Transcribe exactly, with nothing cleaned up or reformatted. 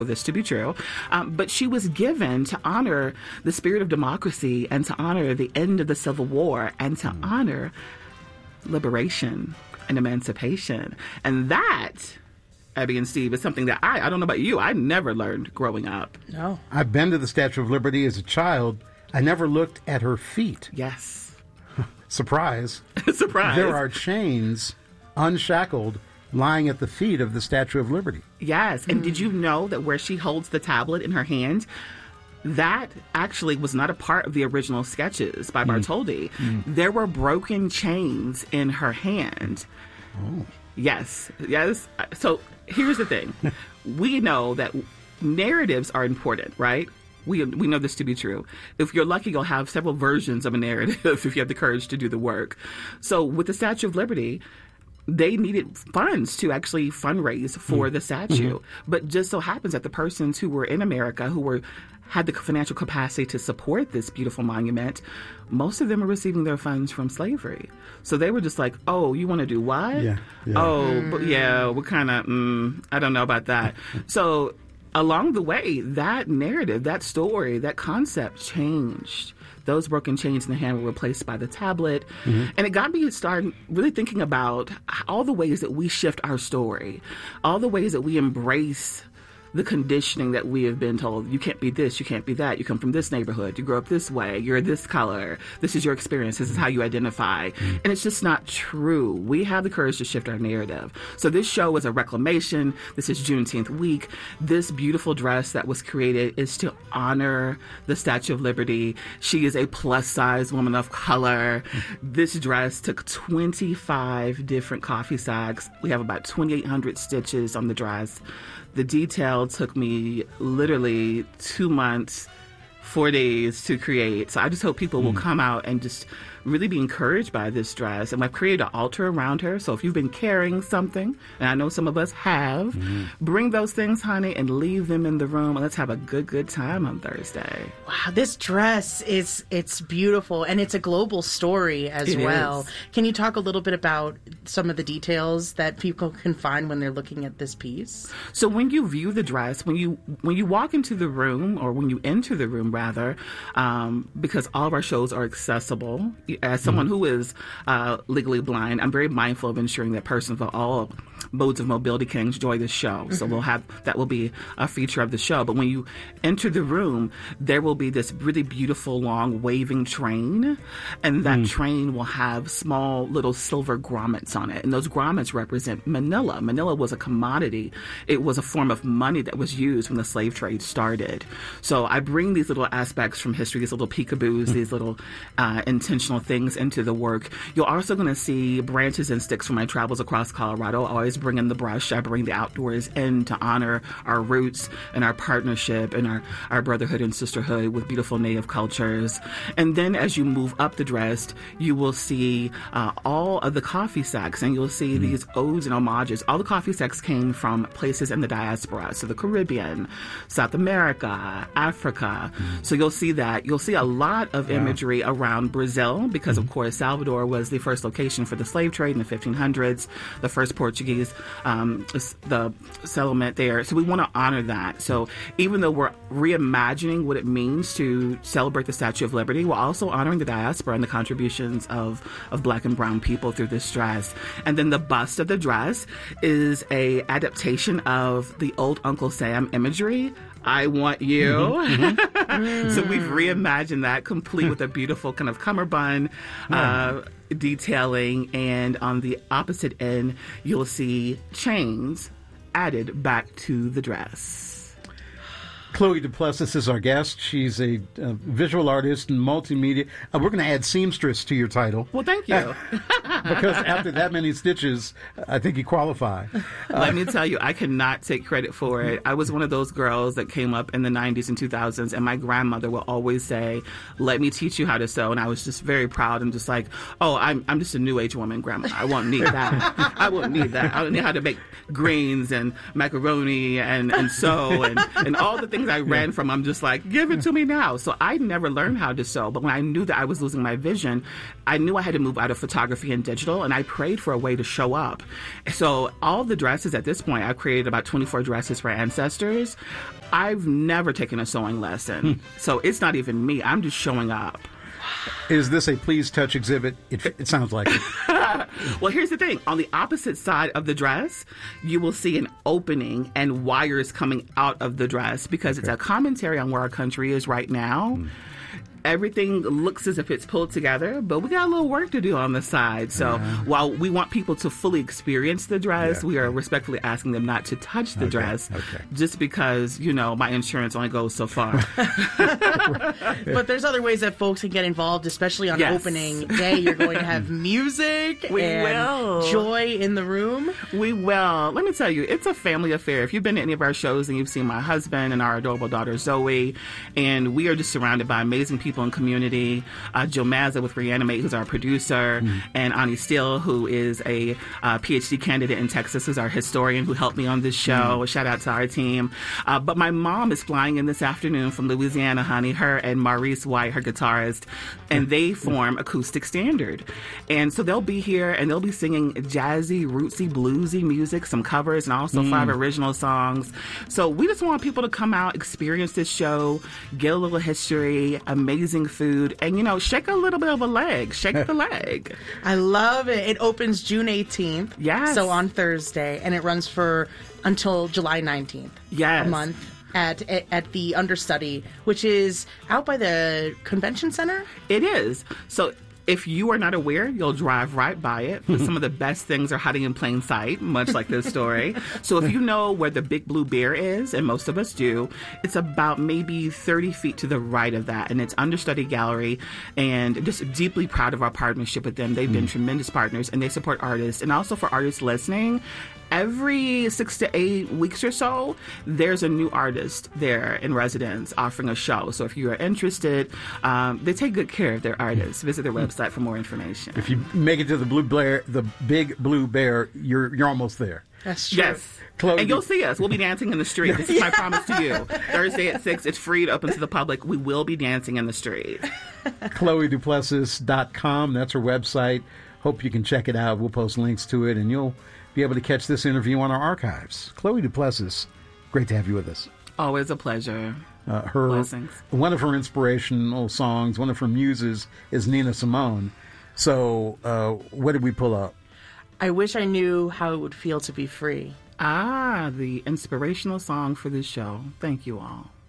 this to be true, um, but she was given to honor the spirit of democracy and to honor the end of the Civil War and to mm. honor liberation and emancipation. And that, Abby and Steve, is something that I, I don't know about you, I never learned growing up. No. I've been to the Statue of Liberty as a child. I never looked at her feet. Yes. Surprise. Surprise. There are chains unshackled lying at the feet of the Statue of Liberty. Yes. And mm. did you know that where she holds the tablet in her hand, that actually was not a part of the original sketches by Bartholdi. Mm. There were broken chains in her hand. Oh. Yes. Yes. So here's the thing. We know that narratives are important, right? We we know this to be true. If you're lucky, you'll have several versions of a narrative if you have the courage to do the work. So with the Statue of Liberty, they needed funds to actually fundraise for mm. the statue. Mm-hmm. But just so happens that the persons who were in America, who were had the financial capacity to support this beautiful monument, most of them were receiving their funds from slavery. So they were just like, oh, you want to do what? Yeah, yeah. Oh, mm. but yeah, we're kind of, mm, I don't know about that. So along the way, that narrative, that story, that concept changed. Those broken chains in the hand were replaced by the tablet. Mm-hmm. And it got me to start really thinking about all the ways that we shift our story, all the ways that we embrace the conditioning that we have been told. You can't be this, you can't be that. You come from this neighborhood, you grow up this way, you're this color, this is your experience, this is how you identify. Mm-hmm. And it's just not true. We have the courage to shift our narrative. So this show is a reclamation. This is Juneteenth week. This beautiful dress that was created is to honor the Statue of Liberty. She is a plus-size woman of color. Mm-hmm. This dress took twenty-five different coffee sacks. We have about twenty-eight hundred stitches on the dress. The detail took me literally two months, four days to create. So I just hope people mm. will come out and just really be encouraged by this dress. And I've created an altar around her. So if you've been carrying something, and I know some of us have, mm. bring those things, honey, and leave them in the room. And let's have a good, good time on Thursday. Wow, this dress is, it's beautiful. And it's a global story as it well. Is. Can you talk a little bit about some of the details that people can find when they're looking at this piece? So when you view the dress, when you when you walk into the room, or when you enter the room, rather, um, because all of our shows are accessible. As someone mm-hmm. who is uh, legally blind, I'm very mindful of ensuring that persons of all modes of mobility can enjoy the show. Mm-hmm. So we'll have that will be a feature of the show. But when you enter the room, there will be this really beautiful, long, waving train, and that mm. train will have small little silver grommets on it. And those grommets represent Manila. Manila was a commodity. It was a form of money that was used when the slave trade started. So I bring these little aspects from history, these little peekaboos, mm. these little uh, intentional things into the work. You're also going to see branches and sticks from my travels across Colorado. I always bring in the brush. I bring the outdoors in to honor our roots and our partnership and our, our brotherhood and sisterhood with beautiful native cultures. And then as you move up the dress, you will see uh, all of the coffee sacks, and you'll see mm-hmm. these odes and homages. All the coffee sacks came from places in the diaspora, so the Caribbean, South America, Africa. Mm-hmm. So you'll see that. You'll see a lot of wow. imagery around Brazil, because mm-hmm. of course Salvador was the first location for the slave trade in the fifteen hundreds, the first Portuguese um, the settlement there. So we want to honor that. So even though we're reimagining what it means to celebrate the Statue of Liberty, we're also honoring the diaspora and the contributions of, of Black and brown people through this dress. And then the bust of the dress is a adaptation of the old Uncle Sam imagery. I want you. Mm-hmm, mm-hmm. So we've reimagined that, complete with a beautiful kind of cummerbund yeah. uh, detailing. And on the opposite end, you'll see chains added back to the dress. Chloe Duplessis is our guest. She's a uh, visual artist and multimedia. Uh, we're going to add seamstress to your title. Well, thank you. Because after that many stitches, I think you qualify. Uh, Let me tell you, I cannot take credit for it. I was one of those girls that came up in the nineties and two thousands, and my grandmother will always say, let me teach you how to sew. And I was just very proud and just like, oh, I'm I'm just a new age woman, Grandma. I won't need that. I won't need that. I don't need how to make greens and macaroni and, and sew and, and all the things things I ran yeah. from. I'm just like, give it to me now. So I never learned how to sew. But when I knew that I was losing my vision, I knew I had to move out of photography and digital, and I prayed for a way to show up. So all the dresses at this point, I've created about twenty-four dresses for ancestors. I've never taken a sewing lesson. So it's not even me. I'm just showing up. Is this a please touch exhibit? It, it sounds like it. Well, here's the thing. On the opposite side of the dress, you will see an opening and wires coming out of the dress because okay. it's a commentary on where our country is right now. Mm. Everything looks as if it's pulled together, but we got a little work to do on the side. So yeah. while we want people to fully experience the dress, yeah. we are respectfully asking them not to touch the okay. dress okay. just because, you know, my insurance only goes so far. But there's other ways that folks can get involved, especially on yes. opening day. You're going to have music we and will. joy in the room. We will. Let me tell you, it's a family affair. If you've been to any of our shows and you've seen my husband and our adorable daughter Zoe, and we are just surrounded by amazing people in community, uh, Joe Mazza with Reanimate, who's our producer, mm. and Ani Steele, who is a uh, P H D candidate in Texas, who's our historian who helped me on this show. Mm. Shout out to our team. Uh, but my mom is flying in this afternoon from Louisiana, honey, her and Maurice White, her guitarist, and they form Acoustic Standard. And so they'll be here and they'll be singing jazzy, rootsy, bluesy music, some covers, and also mm. five original songs. So we just want people to come out, experience this show, get a little history, amazing food, and, you know, shake a little bit of a leg. Shake the leg. I love it. It opens June eighteenth. Yes. So on Thursday, and it runs for until July nineteenth. Yes. A month. At, at at the understudy, which is out by the convention center. It is. So if you are not aware, you'll drive right by it. But some of the best things are hiding in plain sight, much like this story. So if you know where the Big Blue Bear is, and most of us do, it's about maybe thirty feet to the right of that. And it's Understudy Gallery. And just deeply proud of our partnership with them. They've mm. been tremendous partners, and they support artists. And also for artists listening, every six to eight weeks or so, there's a new artist there in residence offering a show. So if you are interested, um, they take good care of their artists. Visit their website for more information. If you make it to the Blue Bear, the Big Blue Bear, you're you're almost there. That's true. Yes. Chloe, and you'll see us. We'll be dancing in the street. This is my promise to you. Thursday at six, it's free to open to the public. We will be dancing in the street. Chloe Duplessis dot com. That's her website. Hope you can check it out. We'll post links to it, and you'll be able to catch this interview on our archives. Chloe Duplessis, great to have you with us. Always a pleasure. Uh, her Blessings. One of her inspirational songs, one of her muses, is Nina Simone. So, uh, what did we pull up? I wish I knew how it would feel to be free. Ah, the inspirational song for this show. Thank you all.